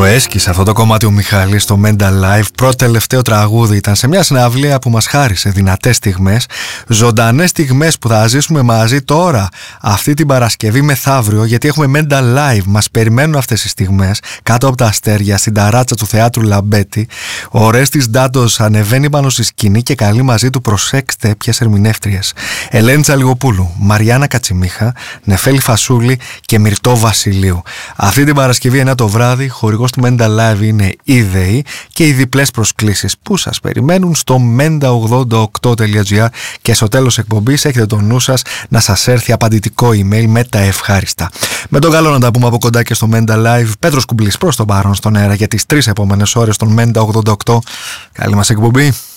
Το έσκησε αυτό το κομμάτι ο Μιχάλης στο Mental Live. Πρώτο τελευταίο τραγούδι ήταν σε μια συναυλία που μας χάρισε δυνατές στιγμές, ζωντανές στιγμές που θα ζήσουμε μαζί τώρα, αυτή την Παρασκευή μεθαύριο, γιατί έχουμε Mental Live. Μας περιμένουν αυτές οι στιγμές κάτω από τα αστέρια στην ταράτσα του Θεάτρου Λαμπέτη. Ο Ρέστης Ντάντος ανεβαίνει πάνω στη σκηνή και καλεί μαζί του, προσέξτε ποιες ερμηνεύτριες: Ελένη Τσαλιγοπούλου, Μαριάννα Κατσιμίχα, Νεφέλη Φασούλη και Μυρτώ Βασιλείου. Αυτή την Παρασκευή 9 το βράδυ, χορηγός του Mental Live είναι η ΔΕΗ και οι διπλές προσκλήσεις που σας περιμένουν στο menda88.gr, και στο τέλος εκπομπής έχετε το νου σας να σας έρθει απαντητικό email με τα ευχάριστα. Με τον καλό να τα πούμε από κοντά και στο Mental Live. Πέτρος Κουμπλής προς τον παρόν στον αέρα για τις 3 επόμενες ώρες των Menda 88. Καλή μας εκπομπή.